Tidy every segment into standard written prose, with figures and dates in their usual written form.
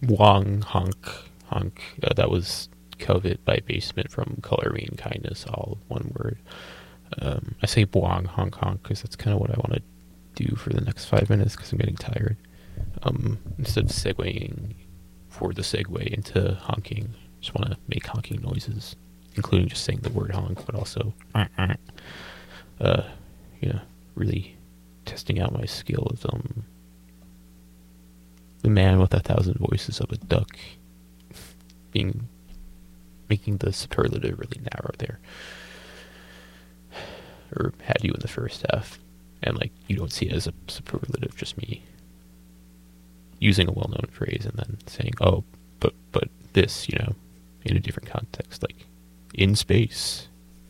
Wong honk honk. That was Covet by Basement from Color Me and Kindness, all one word. I say Wong honk honk because that's kind of what I want to do for the next 5 minutes because I'm getting tired. Instead of segueing for the segue into honking, just want to make honking noises, including just saying the word honk, but also, really testing out my skill as the man with 1,000 voices of a duck, making the superlative really narrow there, or had you in the first half, and like you don't see it as a superlative, just me using a well-known phrase and then saying, oh, but this, in a different context, like in space.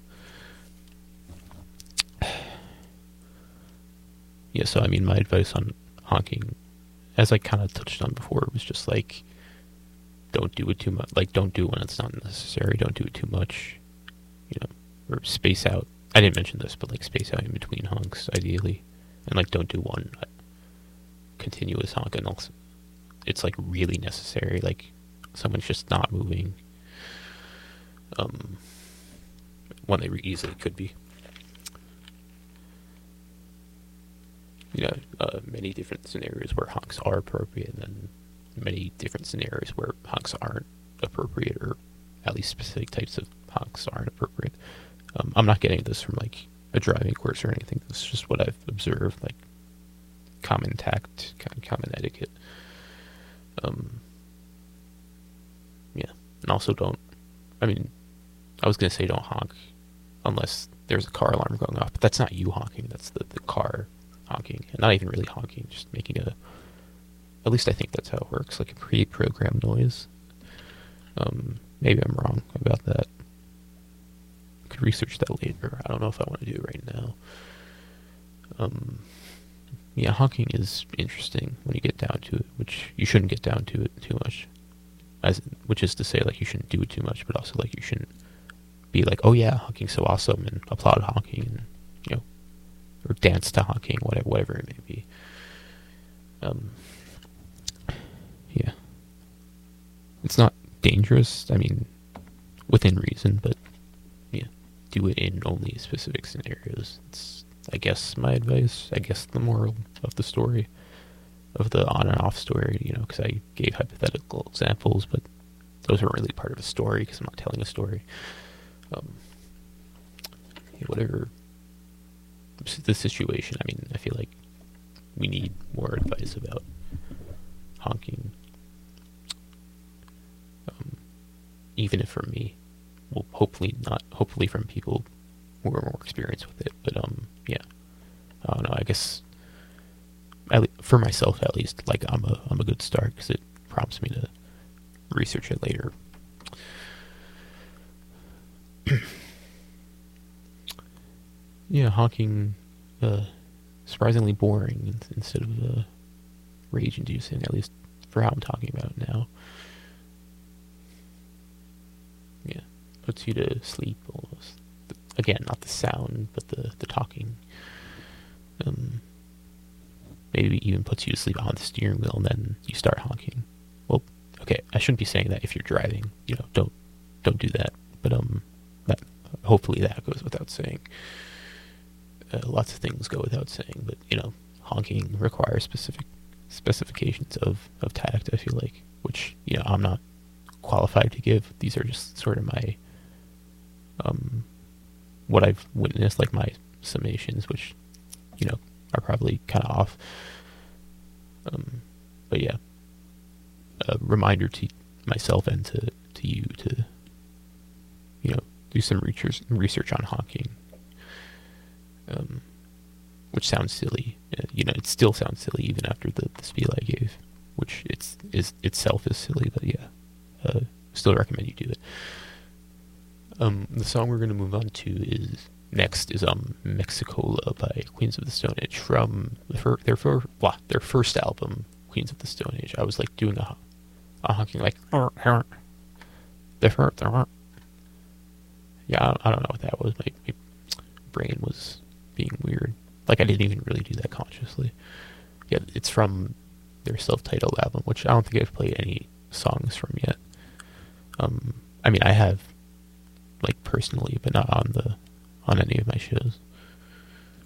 Yeah, so I mean, my advice on honking, as I kind of touched on before, was just like, don't do it too much. Like, don't do it when it's not necessary. Don't do it too much, or space out. I didn't mention this, but like space out in between honks, ideally. And like, don't do one continuous honk unless it's like really necessary. Like, someone's just not moving. When they easily could be. Many different scenarios where honks are appropriate, and then many different scenarios where honks aren't appropriate, or at least specific types of honks aren't appropriate. I'm not getting this from like a driving course or anything. This is just what I've observed, like common tact, common etiquette. And also I was gonna say don't honk unless there's a car alarm going off, but that's not you honking. That's the car honking, and not even really honking, just making at least I think that's how it works, like a pre-programmed noise. Maybe I'm wrong about that. I could research that later. I don't know if I want to do it right now. Honking is interesting when you get down to it, which you shouldn't get down to it too much. Which is to say, like, you shouldn't do it too much, but also like you shouldn't be like, oh yeah, honking's so awesome, and applaud honking, and or dance to honking, whatever it may be. It's not dangerous. I mean, within reason, but do it in only specific scenarios. It's, I guess, my advice. I guess the moral of the story, of the on and off story. Because I gave hypothetical examples, but those weren't really part of a story because I'm not telling a story. Whatever the situation, I mean, I feel like we need more advice about honking. Even if from me, well, hopefully from people who are more experienced with it. But I don't know. I guess for myself at least, like I'm a good start because it prompts me to research it later. Honking, surprisingly boring instead of rage-inducing, at least for how I'm talking about it now. Puts you to sleep almost. Again, not the sound, but the talking. Maybe even puts you to sleep on the steering wheel, and then you start honking. Well, okay, I shouldn't be saying that if you're driving. Don't do that. But hopefully that goes without saying. Lots of things go without saying, but honking requires specific specifications of tact, I feel like, which I'm not qualified to give. These are just sort of my what I've witnessed, like my summations, which are probably kind of off. But yeah, a reminder to myself and to you to do some research on honking, which sounds silly. It still sounds silly even after the spiel I gave, which itself is silly. But yeah, still recommend you do it. The song we're going to move on to next is Mexicola by Queens of the Stone Age from their first album, Queens of the Stone Age. I was like doing a honking like yeah, I don't know what that was. My brain was being weird. Like I didn't even really do that consciously. Yeah, it's from their self-titled album, which I don't think I've played any songs from yet. I mean, I have, like, personally, but not on any of my shows.